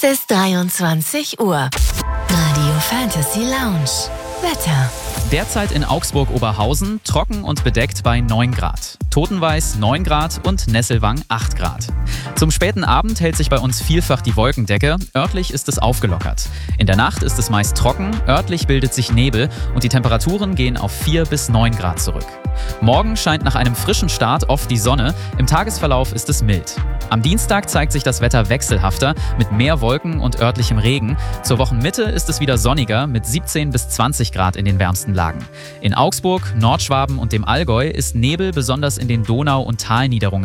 Es ist 23 Uhr. Radio Fantasy Lounge. Wetter. Derzeit in Augsburg-Oberhausen trocken und bedeckt bei 9 Grad. Totenweiß 9 Grad und Nesselwang 8 Grad. Zum späten Abend hält sich bei uns vielfach die Wolkendecke, örtlich ist es aufgelockert. In der Nacht ist es meist trocken, örtlich bildet sich Nebel und die Temperaturen gehen auf 4 bis 9 Grad zurück. Morgen scheint nach einem frischen Start oft die Sonne, im Tagesverlauf ist es mild. Am Dienstag zeigt sich das Wetter wechselhafter, mit mehr Wolken und örtlichem Regen. Zur Wochenmitte ist es wieder sonniger, mit 17 bis 20 Grad in den wärmsten Lagen. In Augsburg, Nordschwaben und dem Allgäu ist Nebel besonders in den Donau- und Talniederungen